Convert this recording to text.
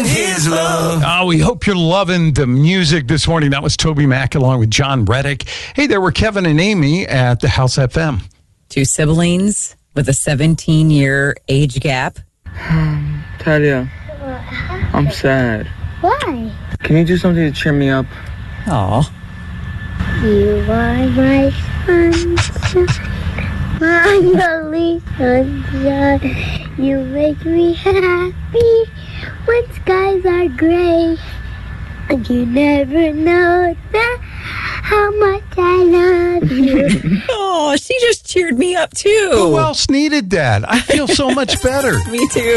his love. Oh, we hope you're loving the music this morning. That was Toby Mac along with John Reddick. Hey, there were Kevin and Amy at the House FM. 2 siblings with a 17-year age gap. Talia, I'm sad. Why? Can you do something to cheer me up? Aw. You are my sunshine, my only sunshine. You make me happy when skies are gray. And you never know that how much I love you. Oh, she just cheered me up too. Who else needed that? I feel so much better. Me too.